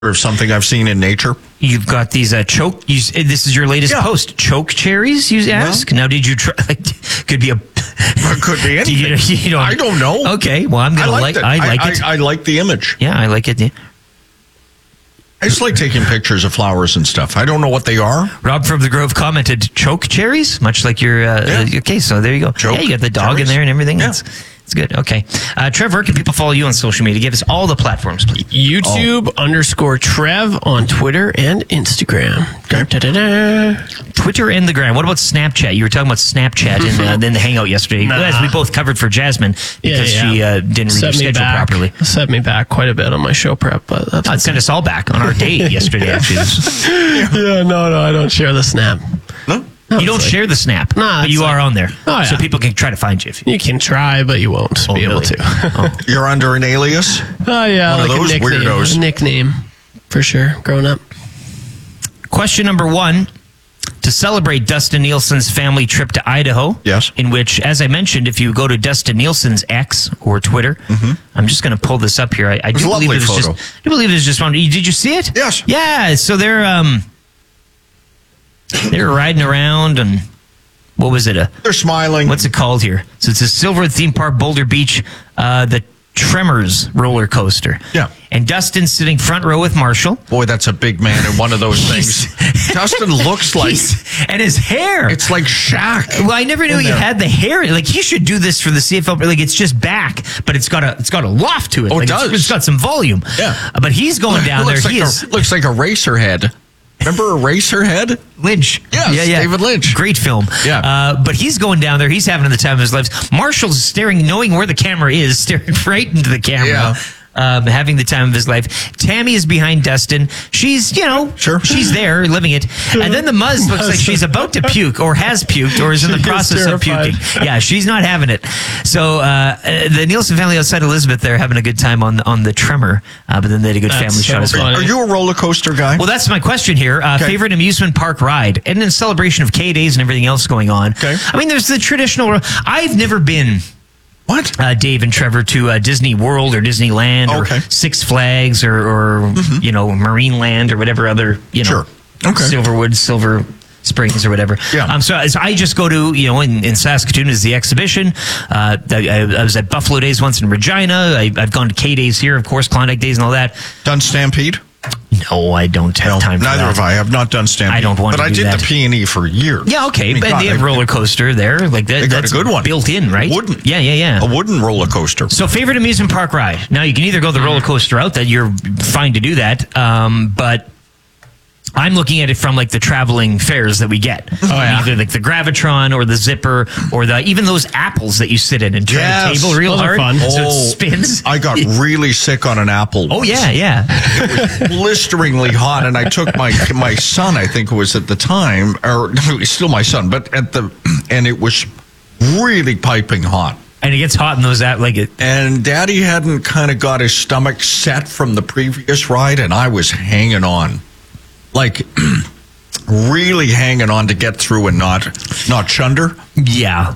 of something I've seen in nature. You've got these choke. This is your latest post. Choke cherries, you ask? Now, did you try? Could be a. Could be anything. I don't know. Okay, well, I'm gonna like. I like it. I like the image. Yeah, I like it. Yeah. I just like taking pictures of flowers and stuff. I don't know what they are. Rob from the Grove commented, "Choke cherries," much like your. Okay, so there you go. Choke you got the dog in there and everything. Yeah. It's good. Okay. Trevor, can people follow you on social media? Give us all the platforms, please. YouTube _Trev on Twitter and Instagram. Okay. Twitter and the gram. What about Snapchat? You were talking about Snapchat in the Hangout yesterday. As we both covered for Jasmine because she didn't read her schedule properly. Set me back quite a bit on my show prep, but that's it sent us all back on our date yesterday, actually. No, I don't share the Snap. No? You don't share the Snap, but you are on there. So people can try to find you. You can try, but you won't be able to. You're under an alias? Oh, yeah. One of those weirdos. A nickname, for sure, growing up. Question number 1. To celebrate Dustin Nielsen's family trip to Idaho, in which, as I mentioned, if you go to Dustin Nielsen's X or Twitter, I'm just going to pull this up here. I do believe it was just one. Did you see it? Yes. Yeah. So they're riding around and what was it? They're smiling. What's it called here? So it's a Silver Theme Park, Boulder Beach, the Tremors roller coaster. Yeah. And Dustin's sitting front row with Marshall. Boy, that's a big man in one of those things. Dustin looks like... And his hair. It's like Shaq. Well, I never knew he had the hair. Like, he should do this for the CFL. Like, it's just back, but it's got a loft to it. Oh, like, it does. It's got some volume. Yeah. But he's going down there. Looks like a racer head. Remember Eraserhead? Lynch. Yes, yeah. David Lynch. Great film. Yeah. But he's going down there. He's having the time of his life. Marshall's staring, knowing where the camera is, staring right into the camera. Yeah. Having the time of his life. Tammy is behind Dustin. She's, she's there living it. And then the Muzz looks like she's about to puke or has puked or is in the process of puking. Yeah, she's not having it. So the Nielsen family outside Elizabeth, they're having a good time on the Tremor, but then they had a good family shot as well. Are you a roller coaster guy? Well, that's my question here. Favorite amusement park ride? And in celebration of K-Days and everything else going on. Okay. I mean, there's the traditional... I've never been... What? Dave and Trevor to Disney World or Disneyland or Six Flags or Marineland or whatever other, Silverwood, Silver Springs or whatever. Yeah. So I just go to, in Saskatoon is the exhibition. I was at Buffalo Days once in Regina. I've gone to K-Days here, of course, Klondike Days and all that. Done Stampede? No, I don't have time for that. Neither have I. I've not done Stampede. I don't want to do that. But I did the P&E for years. Yeah, okay. But they have roller coaster there. Like that, that's a good one. Built in, right? Wooden. Yeah. A wooden roller coaster. So favorite amusement park ride. Now, you can either go the roller coaster route, that you're fine to do that. But I'm looking at it from like the traveling fairs that we get. Either like the Gravitron or the Zipper or even those apples that you sit in and turn the table real hard. Fun. So it spins. I got really sick on an apple. Oh, yeah. It was blisteringly hot, and I took my son, I think it was at the time, or no, he's still my son, but and it was really piping hot. And it gets hot in those And Daddy hadn't kind of got his stomach set from the previous ride, and I was hanging on. Like, really hanging on to get through and not chunder. Yeah.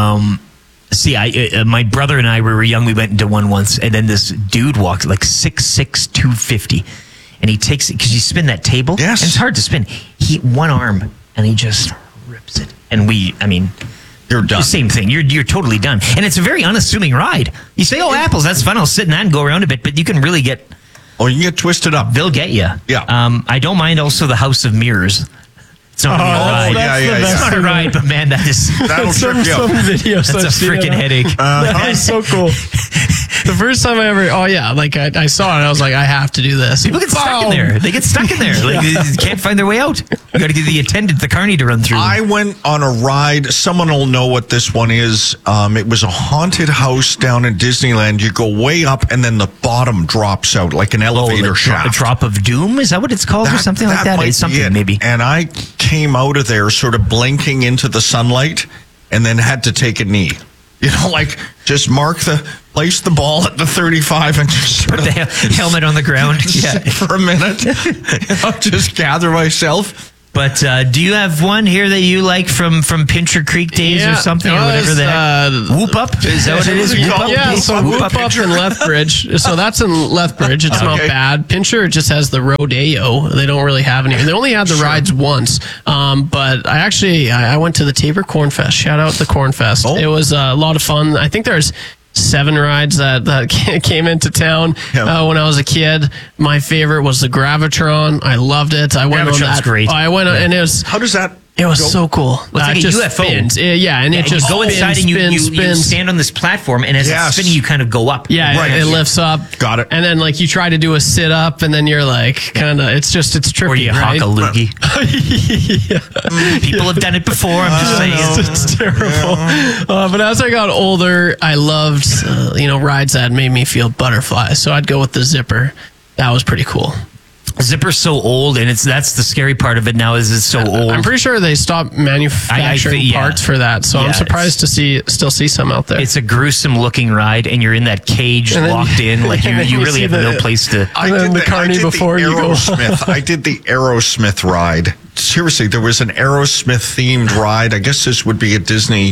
My brother and I, we were young, we went into one once, and then this dude walked like 6'6", 250, and he takes it, because you spin that table. Yes. And it's hard to spin. One arm, and he just rips it. And you're done. Same thing. You're totally done. And it's a very unassuming ride. You say, apples, that's fun. I'll sit in that and go around a bit, but you can really get... Oh, you can get twisted up. They'll get you. Yeah. I don't mind also the House of Mirrors. It's not really a ride. It's not a ride, but man, that'll trip you. Some videos that's a freaking headache. That is so cool. The first time I saw it, I was like, I have to do this. People get stuck in there. They get stuck in there. They can't find their way out. You got to get the attendant, the carny, to run through. I went on a ride. Someone will know what this one is. It was a haunted house down in Disneyland. You go way up, and then the bottom drops out like an elevator shaft. A drop of doom? Is that what it's called, or something like that? It's something maybe. And I came out of there sort of blinking into the sunlight, and then had to take a knee. Just place the ball at the 35 and just put the helmet on the ground for a minute. Just gather myself. But do you have one here that you like from Pincher Creek days or something, or whatever that? Whoop Up? Is that what it is? Whoop Up? Yeah, so Whoop Up in Lethbridge. So that's in Lethbridge. It's not bad. Pincher just has the rodeo. They don't really have any. They only had the rides once. But I went to the Tabor Corn Fest. Shout out the Corn Fest. It was a lot of fun. I think there's 7 rides that came into town when I was a kid. My favorite was the Gravitron. I loved it. I went on that. Great. I went on, and it was. How does that? It was so cool. Well, it's like a just UFO. Spins. Yeah, and it just go inside and you stand on this platform, and as it's spinning, you kind of go up. Yeah, it lifts up. Got it. And then like you try to do a sit up, and then you're like kind of it's trippy. Or you hawk a loogie. People have done it before. I'm just saying it's terrible. But as I got older, I loved rides that made me feel butterflies. So I'd go with the Zipper. That was pretty cool. Zipper's so old, and that's the scary part of it now is it's so old. I'm pretty sure they stopped manufacturing parts for that, so I'm surprised to still see some out there. It's a gruesome looking ride, and you're in that cage locked in, like you really have no place to. I did the carny before you go. I did the Aerosmith ride. Seriously, there was an Aerosmith themed ride. I guess this would be at Disney.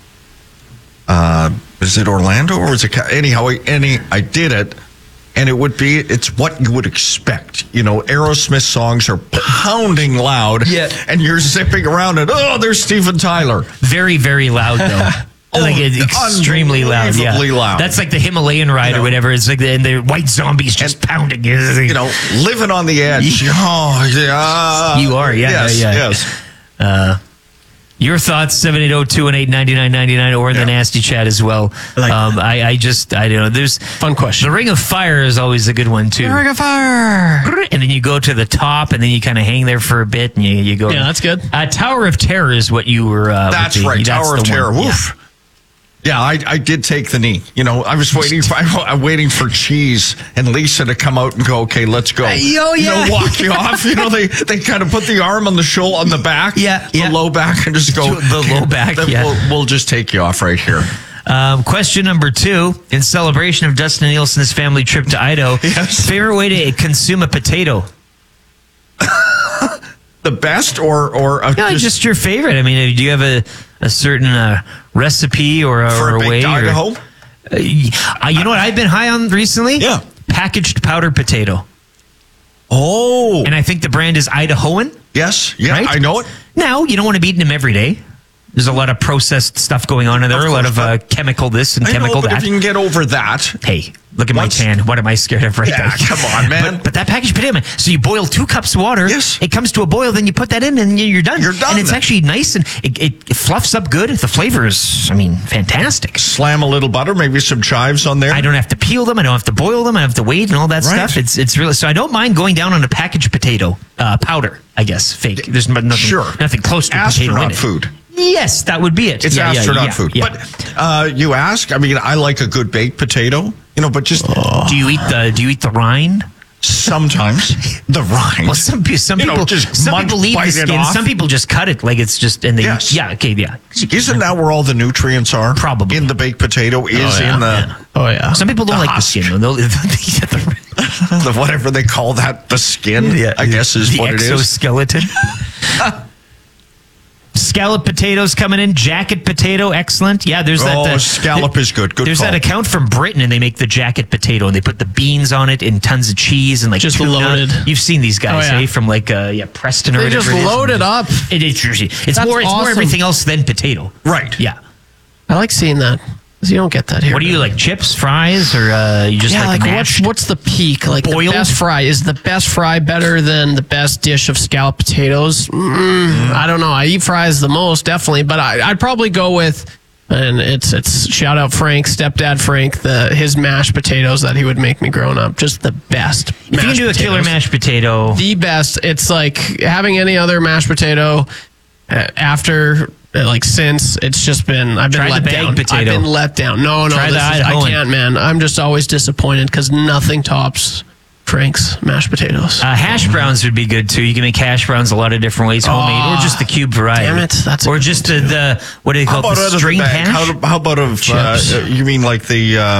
Is it Orlando or was it? Anyhow, I did it. And it's what you would expect. Aerosmith songs are pounding loud. Yeah. And you're zipping around and, there's Steven Tyler. Very, very loud, though. Like extremely loud. Yeah. Loud. That's like the Himalayan ride or whatever. It's like the white zombies just pounding. Living on the edge. Oh, yeah. You are, Yes. Your thoughts, 780-218-9999, or in the nasty chat as well. I don't know. There's fun question. The Ring of Fire is always a good one, too. The Ring of Fire. And then you go to the top, and then you kind of hang there for a bit, and you go. Yeah, that's good. Tower of Terror is what you were. That's right, Tower of Terror. Woof. Yeah, I did take the knee. I was waiting for Cheese and Lisa to come out and go, okay, let's go. Walk you off. They kind of put the arm on the shoulder, on the back, the low back, and just go. The low back, We'll just take you off right here. Question number 2, in celebration of Dustin Nielsen's family trip to Idaho, favorite way to consume a potato? The best or just your favorite. I mean, do you have a certain recipe or for a way? Idaho? You know what I've been high on recently? Yeah. Packaged powdered potato. Oh. And I think the brand is Idahoan. Yes. Yeah, right? I know it. Now, you don't want to be eating them every day. There's a lot of processed stuff going on in there, a lot of chemical this and chemical that. If you can get over that. Hey, look at my tan. What am I scared of right now? Come on, man. But that packaged potato, man. So you boil 2 cups of water. Yes. It comes to a boil, then you put that in, and you're done. You're done. And it's actually nice, and it fluffs up good. The flavor is, fantastic. Slam a little butter, maybe some chives on there. I don't have to peel them. I don't have to boil them. I have to wait and all that stuff. It's really, so I don't mind going down on a packaged potato powder, I guess, fake. There's nothing close to potato in it. Food. Yes, that would be it. It's astronaut food. Yeah. But you ask, I like a good baked potato, but just do you eat the rind? Sometimes the rind. Well, some people leave the skin. Some people just cut it like it's just Isn't that where all the nutrients are? Probably in the baked potato is in the. Oh yeah. Some people don't like the skin. The whatever they call that, the skin. I guess is what it is. Exoskeleton. Scallop potatoes coming in. Jacket potato, excellent. Yeah, there's that. Scallop is good. Good. There's that account from Britain, and they make the jacket potato, and they put the beans on it and tons of cheese and just tuna. Loaded. You've seen these guys, from Preston or whatever. They just load it up. It's more everything else than potato. Right. Yeah. I like seeing that. You don't get that here. What do you like? Chips, fries, or you just like mashed? What's the peak? Like boiled? The best fry. Is the best fry better than the best dish of scalloped potatoes? I don't know. I eat fries the most, definitely, but I'd probably go with, and it's shout out Frank, stepdad Frank, his mashed potatoes that he would make me growing up. Just the best. If you can do a killer mashed potato, the best. It's like having any other mashed potato after. Since it's just been, I've been let down. Potato. I've been let down. No, I can't, man. I'm just always disappointed because nothing tops Frank's mashed potatoes. Hash browns would be good too. You can make hash browns a lot of different ways, homemade or just the cube variety. Damn it, that's or just the what do they call it? The string hash? How about you mean like the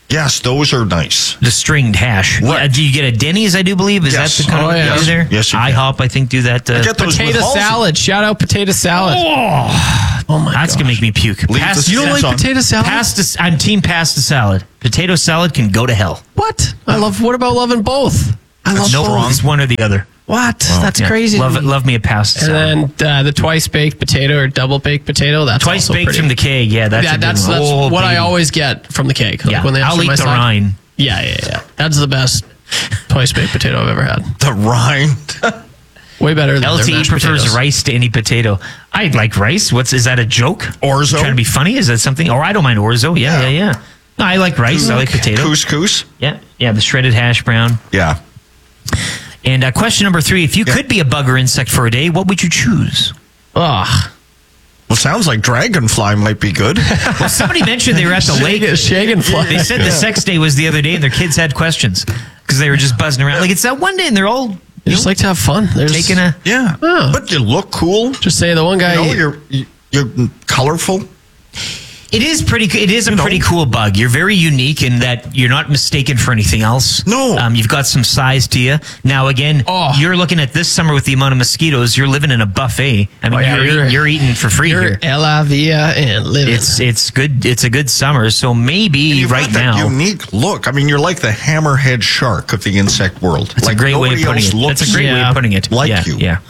Yes, those are nice. The stringed hash. Right. Yeah, do you get a Denny's, I do believe? Is Yes. that the kind of yeah. you do there? Yes, you can. IHOP, I think, do that. I get those Potato with Halsey. salad. Shout out potato salad. Oh my That's going to make me puke. Leave the You don't like skins on. potato salad? Pasta, I'm team pasta salad. Potato salad can go to hell. What? What about loving both? I love No, both. it's one or the other. What? That's Yeah. crazy. Love me a pasta salad. And then the twice baked potato or double baked potato. That's Twice also baked pretty. from the keg. Yeah, that's a good that's one. Oh, what I baby. always get from the cake. Like Yeah, when they I'll serve eat my the side. rind. Yeah. That's the best twice baked potato I've ever had. The rind. Way better than their LTE mashed prefers potatoes. rice to any potato. I like rice. Is that a joke? Orzo? Trying to be funny? Is that something? Or I don't mind orzo. Yeah. No, I like rice. I like potato. Couscous. Yeah, the shredded hash brown. Yeah. And question number 3: if you could be a bug or insect for a day, what would you choose? Ugh. Well, sounds like dragonfly might be good. Well, somebody mentioned they were at the lake. Shaganfly. They said the sex day was the other day, and their kids had questions because they were just buzzing around. Like it's that one day, and they're all They just like to have fun. They're just, taking a. Yeah. Oh. But you look cool. Just say the one guy. You're colorful. It is pretty. It is a pretty cool bug. You're very unique in that you're not mistaken for anything else. No. You've got some size to you. Now again, you're looking at this summer with the amount of mosquitoes. You're living in a buffet. I mean, you're eating for free You're here. Ella Via and living. It's good. It's a good summer. So maybe You've right got that now. unique look. I mean, you're like the hammerhead shark of the insect world. That's like a great way of nobody putting else it. looks That's a great way of putting it. like yeah, you. Yeah.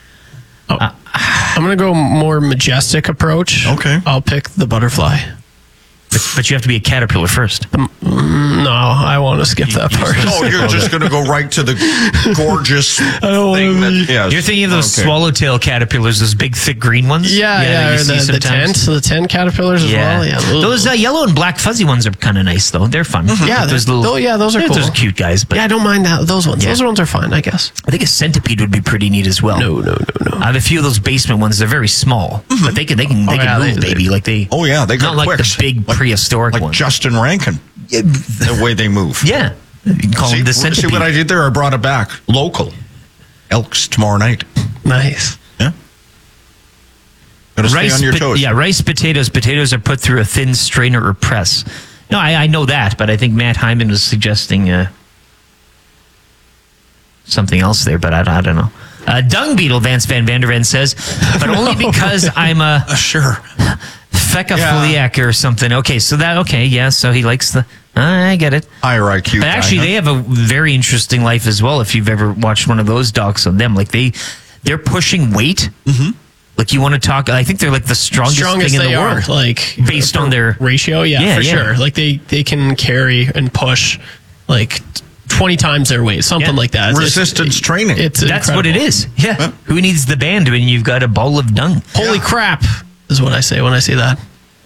I'm going to go more majestic approach. Okay. I'll pick the butterfly. But you have to be a caterpillar first. No, I want to skip that part. Oh, you're just going to go right to the gorgeous thing that. Yes. You're thinking of those swallowtail caterpillars, those big, thick green ones? Yeah, that you see the sometimes. the tent caterpillars as well. Yeah, Those yellow and black fuzzy ones are kind of nice, though. They're fun. Yeah, those little. those are cool. Those are cute guys. But Yeah, I don't mind those ones. Yeah. Those ones are fine, I guess. I think a centipede would be pretty neat as well. No. I have a few of those basement ones. They're very small, but they can yeah, move, baby. Like they. Oh, yeah, they got not like quicks. the big prehistoric like ones. Justin Rankin. The way they move. Yeah, you can call them the centipede. See what I did there? I brought it back. Local. Elks tomorrow night. Nice. Yeah. Gotta stay on your toes. Rice potatoes. Potatoes are put through a thin strainer or press. No, I know that, but I think Matt Hyman was suggesting something else there, but I don't know. Dung beetle, Vance Van Vanderven says, but only because I'm a Sure. fecophiliac or something. Okay, so so he likes the. I get it. Higher IQ. But actually, they have a very interesting life as well. If you've ever watched one of those dogs on them, like they're pushing weight. Mm-hmm. Like you want to talk? I think they're like the strongest thing in the world, like based on their ratio. Yeah, for sure. Like they can carry and push like 20 times their weight, something like that. Resistance training. That's That's what it is. Yeah. Who needs the band when you've got a bowl of dung? Holy crap is what I say when I see that.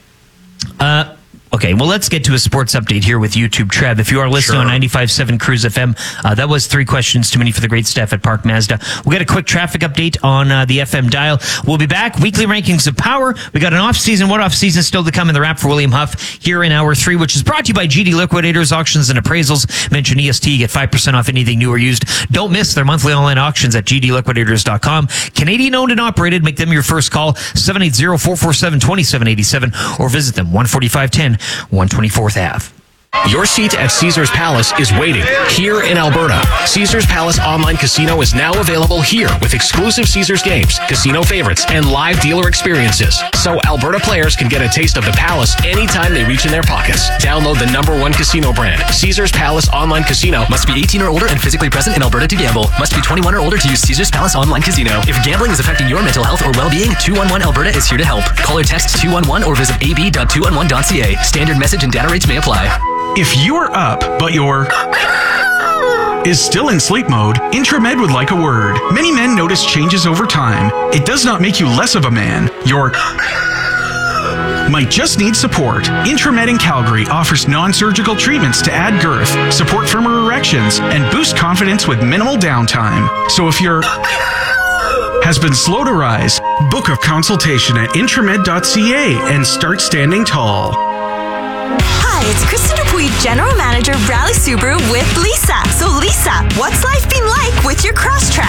Okay, well, let's get to a sports update here with YouTube Trev. If you are listening on 95.7 Cruise FM, that was 3 questions too many for the great staff at Park Mazda. We'll get a quick traffic update on the FM dial. We'll be back. Weekly rankings of power. We got an off-season, what off-season still to come in the wrap for William Huff here in hour 3, which is brought to you by GD Liquidators, Auctions and Appraisals. Mention EST, get 5% off anything new or used. Don't miss their monthly online auctions at gdliquidators.com. Canadian owned and operated. Make them your first call, 780-447-2787, or visit them, 14510 124th Ave. Your seat at Caesars Palace is waiting here in Alberta. Caesars Palace Online Casino is now available here with exclusive Caesars games, casino favorites, and live dealer experiences. So Alberta players can get a taste of the Palace anytime they reach in their pockets. Download the #1 casino brand, Caesars Palace Online Casino. Must be 18 or older and physically present in Alberta to gamble. Must be 21 or older to use Caesars Palace Online Casino. If gambling is affecting your mental health or well-being, 211 Alberta is here to help. Call or text 211 or visit ab.211.ca. Standard message and data rates may apply. If you're up, but you're is still in sleep mode, Intramed would like a word. Many men notice changes over time. It does not make you less of a man. You're might just need support. Intramed in Calgary offers non-surgical treatments to add girth, support firmer erections, and boost confidence with minimal downtime. So if you're has been slow to rise, book a consultation at intramed.ca and start standing tall. Hi, it's Kristen Dupuy, General Manager, Bradley Subaru with Lisa. So Lisa, what's life been like with your Crosstrek? I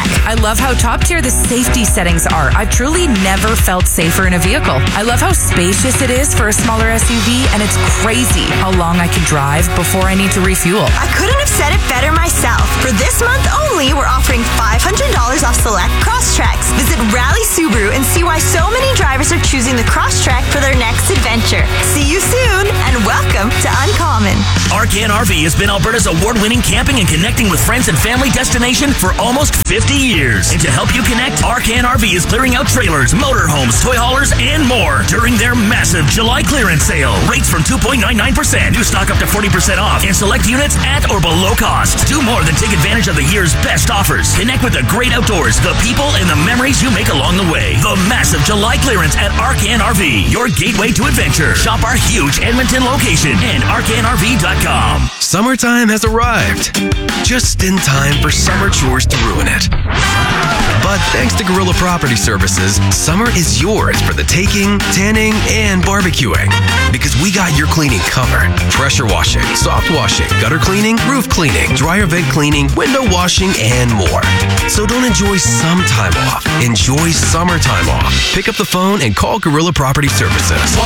love how top tier the safety settings are. I've truly never felt safer in a vehicle. I love how spacious it is for a smaller SUV, and it's crazy how long I can drive before I need to refuel. I couldn't have said it better myself. For this month only, we're offering $500 off select Crosstracks. Visit Rally Subaru and see why so many drivers are choosing the Crosstrack for their next adventure. See you soon, and welcome to Uncommon. Arcan RV has been Alberta's award-winning camping and connecting with friends and family destination for almost 50 years. And to help you connect, Arcan RV is clearing out trailers, motorhomes, toy haulers, and more during their massive July clearance sale. Rates from 2.99%, new stock up to 40% off, and select units at or below cost. Do more than take advantage of the year's best offers. Connect with the great outdoors, the people, and the memories you make along the way. The massive July clearance at Arcan RV, your gateway to adventure. Shop our huge Edmonton location and arcanrv.com. Summertime has arrived, just in time for summer chores to ruin it. But thanks to Gorilla Property Services, summer is yours for the taking, tanning, and barbecuing. Because we got your cleaning covered. Pressure washing, soft washing, gutter cleaning, roof cleaning, dryer vent cleaning, window washing, and more. So don't enjoy some time off. Enjoy summertime off. Pick up the phone and call Gorilla Property Services.